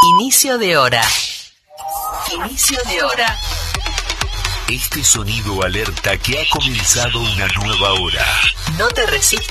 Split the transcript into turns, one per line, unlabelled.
Inicio de hora. Inicio de hora.
Este sonido alerta que ha comenzado una nueva hora.
No te resistas.